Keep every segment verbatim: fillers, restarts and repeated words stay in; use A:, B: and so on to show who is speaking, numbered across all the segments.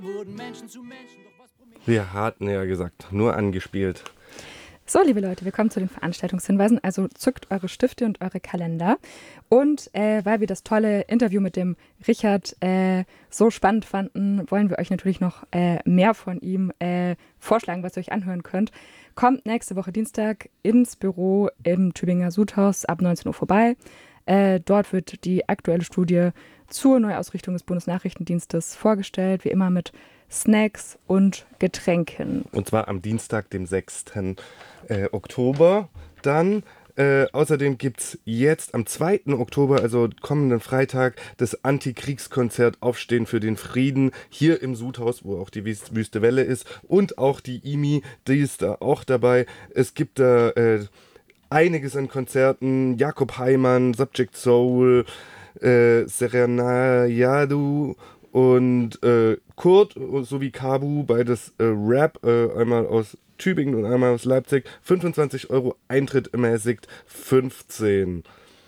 A: Wurden Menschen zu Menschen, doch was Promi-
B: Wir hatten ja gesagt, nur angespielt.
C: So, liebe Leute, wir kommen zu den Veranstaltungshinweisen. Also zückt eure Stifte und eure Kalender. Und äh, weil wir das tolle Interview mit dem Richard äh, so spannend fanden, wollen wir euch natürlich noch äh, mehr von ihm äh, vorschlagen, was ihr euch anhören könnt. Kommt nächste Woche Dienstag ins Büro im Tübinger Sudhaus ab neunzehn Uhr vorbei. Äh, dort wird die aktuelle Studie zur Neuausrichtung des Bundesnachrichtendienstes vorgestellt, wie immer mit Snacks und Getränken.
B: Und zwar am Dienstag, dem sechsten Äh, Oktober. Dann äh, außerdem gibt es jetzt am zweiten Oktober, also kommenden Freitag, das Antikriegskonzert Aufstehen für den Frieden hier im Sudhaus, wo auch die Wüst- Wüste Welle ist. Und auch die I M I, die ist da auch dabei. Es gibt da äh, einiges an Konzerten. Jakob Heimann, Subject Soul, äh, Serenayadu und äh, Kurt sowie Kabu, beides äh, Rap, äh, einmal aus Tübingen und einmal aus Leipzig. fünfundzwanzig Euro Eintritt, ermäßigt fünfzehn.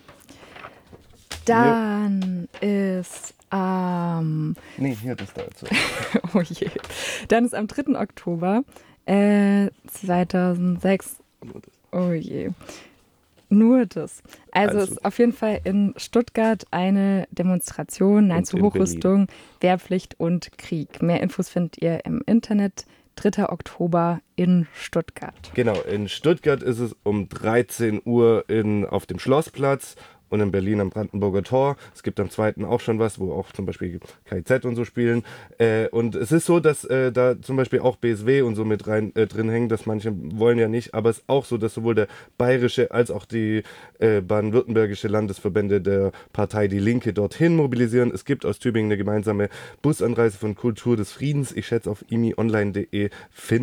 C: Dann ist am...
B: Nee, hier das dazu.
C: oh je. Dann ist am dritten Oktober äh, zweitausendsechs... Oh je. Nur das. Also es ist auf jeden Fall in Stuttgart eine Demonstration, Nein
B: Und
C: zu
B: in
C: Hochrüstung, Wehrpflicht und Krieg. Mehr Infos findet ihr im Internet. dritter Oktober in Stuttgart.
B: Genau, in Stuttgart ist es um dreizehn Uhr in, auf dem Schlossplatz und in Berlin am Brandenburger Tor. Es gibt am zweiten auch schon was, wo auch zum Beispiel K I Z und so spielen. Äh, und es ist so, dass äh, da zum Beispiel auch B S W und so mit rein äh, drin hängen, dass manche wollen ja nicht, aber es ist auch so, dass sowohl der bayerische als auch die äh, baden-württembergische Landesverbände der Partei Die Linke dorthin mobilisieren. Es gibt aus Tübingen eine gemeinsame Busanreise von Kultur des Friedens. Ich schätze auf imi online punkt de